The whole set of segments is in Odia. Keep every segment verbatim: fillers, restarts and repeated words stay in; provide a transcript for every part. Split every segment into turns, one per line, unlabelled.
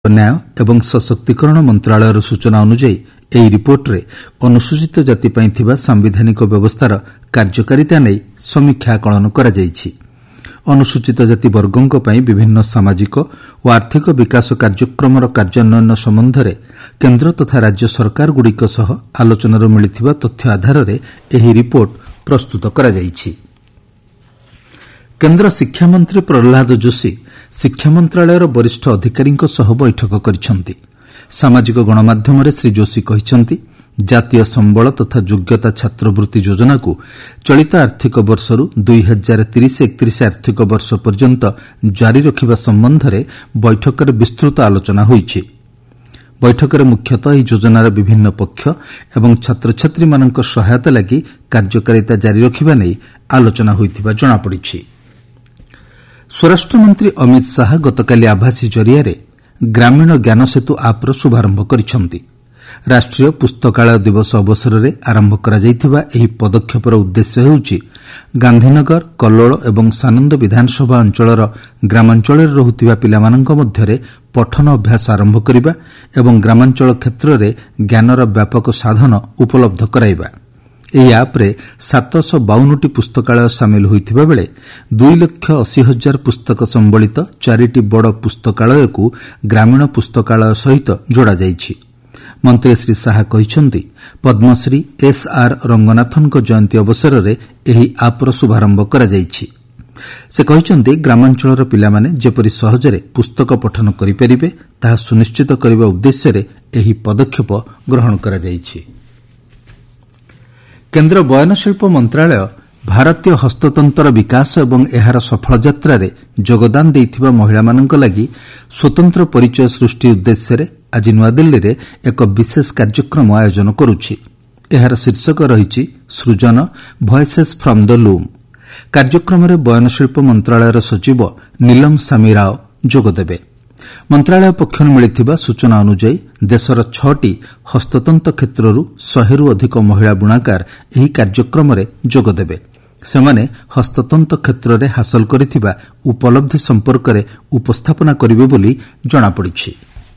न्याय एवं सशक्तिकरण मंत्रालयर सूचना अनुसार ଏହି ରିପୋର୍ଟରେ ଅନୁସୂଚିତ ଜାତି ପାଇଁ ଥିବା ସାମ୍ବିଧାନିକ ବ୍ୟବସ୍ଥାର କାର୍ଯ୍ୟକାରିତା ନେଇ ସମୀକ୍ଷା ଆକଳନ କରାଯାଇଛି। ଅନୁସୂଚିତ ଜାତି ବର୍ଗଙ୍କ ପାଇଁ ବିଭିନ୍ନ ସାମାଜିକ ଓ ଆର୍ଥିକ ବିକାଶ କାର୍ଯ୍ୟକ୍ରମର କାର୍ଯ୍ୟାନ୍ୱୟନ ସମ୍ବନ୍ଧରେ କେନ୍ଦ୍ର ତଥା ରାଜ୍ୟ ସରକାରଗୁଡ଼ିକ ସହ ଆଲୋଚନାରୁ ମିଳିଥିବା ତଥ୍ୟ ଆଧାରରେ ଏହି ରିପୋର୍ଟ ପ୍ରସ୍ତୁତ କରାଯାଇଛି। କେନ୍ଦ୍ର ଶିକ୍ଷାମନ୍ତ୍ରୀ ପ୍ରହ୍ଲାଦ ଯୋଶୀ ଶିକ୍ଷା ମନ୍ତ୍ରଣାଳୟର ବରିଷ୍ଠ ଅଧିକାରୀଙ୍କ ସହ ବୈଠକ କରିଛନ୍ତି। ସାମାଜିକ ଗଣମାଧ୍ୟମରେ ଶ୍ରୀ ଯୋଶୀ କହିଛନ୍ତି, ଜାତୀୟ ସମ୍ବଳ ତଥା ଯୋଗ୍ୟତା ଛାତ୍ରବୃତ୍ତି ଯୋଜନାକୁ ଚଳିତ ଆର୍ଥିକ ବର୍ଷରୁ ଦୁଇ ହଜାର ତିରିଶ ଏକତିରିଶ ଆର୍ଥିକ ବର୍ଷ ପର୍ଯ୍ୟନ୍ତ ଜାରି ରଖିବା ସମ୍ବନ୍ଧରେ ବୈଠକରେ ବିସ୍ତୃତ ଆଲୋଚନା ହୋଇଛି। ବୈଠକରେ ମୁଖ୍ୟତଃ ଏହି ଯୋଜନାର ବିଭିନ୍ନ ପକ୍ଷ ଏବଂ ଛାତ୍ରଛାତ୍ରୀମାନଙ୍କ ସହାୟତା ଲାଗି କାର୍ଯ୍ୟକାରିତା ଜାରି ରଖିବା ନେଇ ଆଲୋଚନା ହୋଇଥିବା ଜଣାପଡ଼ିଛି। ସ୍ୱରାଷ୍ଟ୍ରମନ୍ତ୍ରୀ ଅମିତ ଶାହା ଗତକାଲି ଆଭାସୀ ଜରିଆରେ ଗ୍ରାମୀଣ ଜ୍ଞାନସେତୁ ଆପ୍ର ଶୁଭାରମ୍ଭ କରିଛନ୍ତି। ରାଷ୍ଟ୍ରୀୟ ପୁସ୍ତକାଳୟ ଦିବସ ଅବସରରେ ଆରମ୍ଭ କରାଯାଇଥିବା ଏହି ପଦକ୍ଷେପର ଉଦ୍ଦେଶ୍ୟ ହେଉଛି ଗାନ୍ଧୀନଗର, କଲ୍ଲୋଳ ଏବଂ ସାନନ୍ଦ ବିଧାନସଭା ଅଞ୍ଚଳର ଗ୍ରାମାଞ୍ଚଳରେ ରହୁଥିବା ପିଲାମାନଙ୍କ ମଧ୍ୟରେ ପଠନ ଅଭ୍ୟାସ ଆରମ୍ଭ କରିବା ଏବଂ ଗ୍ରାମାଞ୍ଚଳ କ୍ଷେତ୍ରରେ ଜ୍ଞାନର ବ୍ୟାପକ ସାଧନ ଉପଲବ୍ଧ କରାଇବା। ଏହି ଆପ୍ରେ ସାତଶହ ବାଉନଟି ପୁସ୍ତକାଳୟ ସାମିଲ ହୋଇଥିବା ବେଳେ ଦୁଇ ଲକ୍ଷ ଅଶୀ ହଜାର ପୁସ୍ତକ ସମ୍ବଳିତ ଚାରିଟି ବଡ଼ ପୁସ୍ତକାଳୟକୁ ଗ୍ରାମୀଣ ପୁସ୍ତକାଳୟ ସହିତ ଯୋଡ଼ାଯାଇଛି। ମନ୍ତ୍ରୀ ଶ୍ରୀ ଶାହା କହିଛନ୍ତି, ପଦ୍ମଶ୍ରୀ ଏସ୍ ଆର୍ ରଙ୍ଗନାଥଙ୍କ ଜୟନ୍ତୀ ଅବସରରେ ଏହି ଆପ୍ର ଶୁଭାରମ୍ଭ କରାଯାଇଛି। ସେ କହିଛନ୍ତି, ଗ୍ରାମାଞ୍ଚଳର ପିଲାମାନେ ଯେପରି ସହଜରେ ପୁସ୍ତକ ପଠନ କରିପାରିବେ ତାହା ସୁନିଶ୍ଚିତ କରିବା ଉଦ୍ଦେଶ୍ୟରେ ଏହି ପଦକ୍ଷେପ ଗ୍ରହଣ କରାଯାଇଛି। କେନ୍ଦ୍ର ବୟନଶିଳ୍ପ ମନ୍ତ୍ରଣାଳୟ ଭାରତୀୟ ହସ୍ତତନ୍ତର ବିକାଶ ଏବଂ ଏହାର ସଫଳ ଯାତ୍ରାରେ ଯୋଗଦାନ ଦେଇଥିବା ମହିଳାମାନଙ୍କ ଲାଗି ସ୍ୱତନ୍ତ୍ର ପରିଚୟ ସୃଷ୍ଟି ଉଦ୍ଦେଶ୍ୟରେ ଆଜି ନୂଆଦିଲ୍ଲୀରେ ଏକ ବିଶେଷ କାର୍ଯ୍ୟକ୍ରମ ଆୟୋଜନ କରୁଛି। ଏହାର ଶୀର୍ଷକ ରହିଛି ସୃଜନ ଭଏସେସ୍ ଫ୍ରମ୍ ଦ ଲୁମ୍। କାର୍ଯ୍ୟକ୍ରମରେ ବୟନଶିଳ୍ପ ମନ୍ତ୍ରଣାଳୟର ସଚିବ ନୀଲମ ସାମୀ ରାଓ ଯୋଗଦେବେ। ମନ୍ତ୍ରଣାଳୟ ପକ୍ଷରୁ ମିଳିଥିବା ସୂଚନା ଅନୁଯାୟୀ ଦେଶର ଛଅଟି ହସ୍ତତନ୍ତ କ୍ଷେତ୍ରରୁ ଶହେରୁ ଅଧିକ ମହିଳା ବୁଣାକାର ଏହି କାର୍ଯ୍ୟକ୍ରମରେ ଯୋଗଦେବେ। ସେମାନେ ହସ୍ତତନ୍ତ କ୍ଷେତ୍ରରେ ହାସଲ କରିଥିବା ଉପଲବ୍ଧି ସମ୍ପର୍କରେ ଉପସ୍ଥାପନା କରିବେ ବୋଲି ଜଣାପଡ଼ିଛି।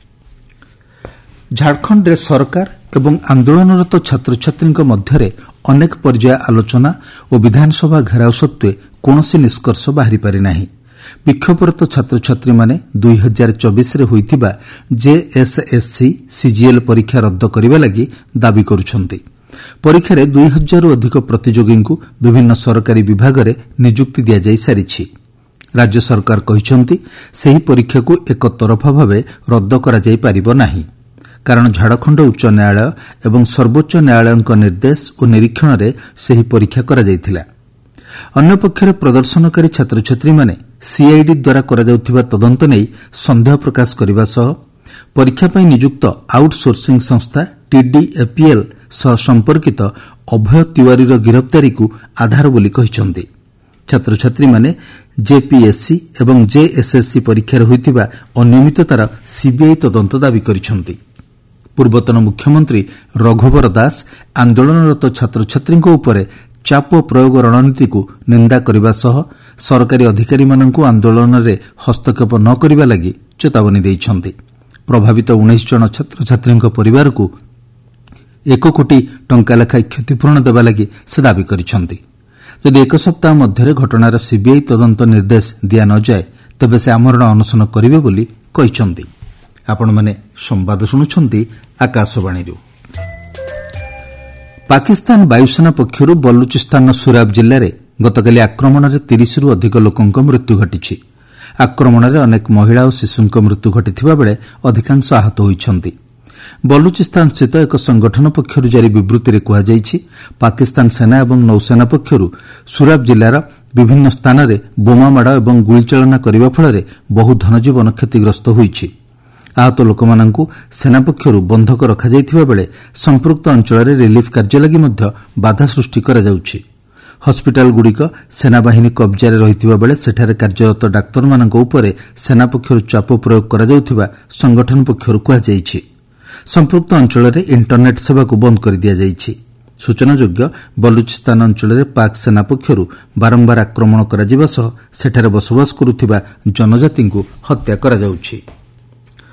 ଝାଡ଼ଖଣ୍ଡରେ ସରକାର ଏବଂ ଆନ୍ଦୋଳନରତ ଛାତ୍ରଛାତ୍ରୀଙ୍କ ମଧ୍ୟରେ ଅନେକ ପର୍ଯ୍ୟାୟ ଆଲୋଚନା ଓ ବିଧାନସଭା ଘେରାଉ ସତ୍ତ୍ୱେ କୌଣସି ନିଷ୍କର୍ଷ ବାହାରିପାରି ନାହିଁ। ବିକ୍ଷୋଭରତ ଛାତ୍ରଛାତ୍ରୀମାନେ ଦୁଇ ହଜାର ଚବିଶରେ ହୋଇଥିବା ଜେଏସ୍ଏସ୍ସି ସିଜିଏଲ୍ ପରୀକ୍ଷା ରଦ୍ଦ କରିବା ଲାଗି ଦାବି କରୁଛନ୍ତି। ପରୀକ୍ଷାରେ ଦୁଇ ହଜାରରୁ ଅଧିକ ପ୍ରତିଯୋଗୀଙ୍କୁ ବିଭିନ୍ନ ସରକାରୀ ବିଭାଗରେ ନିଯୁକ୍ତି ଦିଆଯାଇ ସାରିଛି। ରାଜ୍ୟ ସରକାର କହିଛନ୍ତି, ସେହି ପରୀକ୍ଷାକୁ ଏକତରଫା ଭାବେ ରଦ୍ଦ କରାଯାଇପାରିବ ନାହିଁ, କାରଣ ଝାଡ଼ଖଣ୍ଡ ଉଚ୍ଚ ନ୍ୟାୟାଳୟ ଏବଂ ସର୍ବୋଚ୍ଚ ନ୍ୟାୟାଳୟଙ୍କ ନିର୍ଦ୍ଦେଶ ଓ ନିରୀକ୍ଷଣରେ ସେହି ପରୀକ୍ଷା କରାଯାଇଥିଲା। ଅନ୍ୟପକ୍ଷରେ ପ୍ରଦର୍ଶନକାରୀ ଛାତ୍ରଛାତ୍ରୀମାନେ ସିଆଇଡି ଦ୍ୱାରା କରାଯାଉଥିବା ତଦନ୍ତ ନେଇ ସନ୍ଦେହ ପ୍ରକାଶ କରିବା ସହ ପରୀକ୍ଷା ପାଇଁ ନିଯୁକ୍ତ ଆଉଟ୍ସୋର୍ସିଂ ସଂସ୍ଥା ଟିଡିଏପିଏଲ୍ ସହ ସମ୍ପର୍କିତ ଅଭୟ ତିୱାରୀର ଗିରଫଦାରୀକୁ ଆଧାର ବୋଲି କହିଛନ୍ତି। ଛାତ୍ରଛାତ୍ରୀମାନେ ଜେପିଏସ୍ସି ଏବଂ ଜେଏସ୍ଏସ୍ସି ପରୀକ୍ଷାରେ ହୋଇଥିବା ଅନିୟମିତତାର ସିବିଆଇ ତଦନ୍ତ ଦାବି କରିଛନ୍ତି। ପୂର୍ବତନ ମୁଖ୍ୟମନ୍ତ୍ରୀ ରଘୁବର ଦାସ ଆନ୍ଦୋଳନରତ ଛାତ୍ରଛାତ୍ରୀଙ୍କ ଉପରେ ଚାପ ପ୍ରୟୋଗ ରଣନୀତିକୁ ନିନ୍ଦା କରିବା ସହ ସରକାରୀ ଅଧିକାରୀମାନଙ୍କୁ ଆନ୍ଦୋଳନରେ ହସ୍ତକ୍ଷେପ ନ କରିବା ଲାଗି ଚେତାବନୀ ଦେଇଛନ୍ତି। ପ୍ରଭାବିତ ଉଣେଇଶ ଜଣ ଛାତ୍ରଛାତ୍ରୀଙ୍କ ପରିବାରକୁ ଏକ କୋଟି ଟଙ୍କା ଲେଖାଏଁ କ୍ଷତିପୂରଣ ଦେବା ଲାଗି ସେ ଦାବି କରିଛନ୍ତି। ଯଦି ଏକ ସପ୍ତାହ ମଧ୍ୟରେ ଘଟଣାର ସିବିଆଇ ତଦନ୍ତ ନିର୍ଦ୍ଦେଶ ଦିଆ ନ ଯାଏ ତେବେ ସେ ଆମରଣ ଅନଶନ କରିବେ ବୋଲି କହିଛନ୍ତି। ଆପଣମାନେ ସମ୍ବାଦ ଶୁଣୁଛନ୍ତି ଆକାଶବାଣୀରୁ। ପାକିସ୍ତାନ ବାୟୁସେନା ପକ୍ଷରୁ ବଲୁଚିସ୍ତାନର ସୁରାବ ଜିଲ୍ଲାରେ ଗତକାଲି ଆକ୍ରମଣରେ ତିରିଶରୁ ଅଧିକ ଲୋକଙ୍କ ମୃତ୍ୟୁ ଘଟିଛି। ଆକ୍ରମଣରେ ଅନେକ ମହିଳା ଓ ଶିଶୁଙ୍କ ମୃତ୍ୟୁ ଘଟିଥିବା ବେଳେ ଅଧିକାଂଶ ଆହତ ହୋଇଛନ୍ତି। ବଲୁଚିସ୍ତାନସ୍ଥିତ ଏକ ସଂଗଠନ ପକ୍ଷରୁ ଜାରି ବିବୃତ୍ତିରେ କୁହାଯାଇଛି, ପାକିସ୍ତାନ ସେନା ଏବଂ ନୌସେନା ପକ୍ଷରୁ ସୁରାବ ଜିଲ୍ଲାର ବିଭିନ୍ନ ସ୍ଥାନରେ ବୋମାମାଡ଼ ଏବଂ ଗୁଳିଚାଳନା କରିବା ଫଳରେ ବହୁ ଧନଜୀବନ କ୍ଷତିଗ୍ରସ୍ତ ହୋଇଛି। ଆହତ ଲୋକମାନଙ୍କୁ ସେନା ପକ୍ଷରୁ ବନ୍ଧକ ରଖାଯାଇଥିବା ବେଳେ ସମ୍ପୃକ୍ତ ଅଞ୍ଚଳରେ ରିଲିଫ୍ କାର୍ଯ୍ୟ ଲାଗି ମଧ୍ୟ ବାଧା ସୃଷ୍ଟି କରାଯାଉଛି। ହସ୍ପିଟାଲଗୁଡ଼ିକ ସେନାବାହିନୀ କବ୍ଜାରେ ରହିଥିବା ବେଳେ ସେଠାରେ କାର୍ଯ୍ୟରତ ଡାକ୍ତରମାନଙ୍କ ଉପରେ ସେନା ପକ୍ଷରୁ ଚାପ ପ୍ରୟୋଗ କରାଯାଉଥିବା ସଂଗଠନ ପକ୍ଷରୁ କୁହାଯାଇଛି। ସମ୍ପୃକ୍ତ ଅଞ୍ଚଳରେ ଇଣ୍ଟରନେଟ୍ ସେବାକୁ ବନ୍ଦ କରିଦିଆଯାଇଛି। ସୂଚନାଯୋଗ୍ୟ, ବଲୁଚିସ୍ତାନ ଅଞ୍ଚଳରେ ପାକ୍ ସେନା ପକ୍ଷରୁ ବାରମ୍ବାର ଆକ୍ରମଣ କରାଯିବା ସହ ସେଠାରେ ବସବାସ କରୁଥିବା ଜନଜାତିଙ୍କୁ ହତ୍ୟା କରାଯାଉଛି।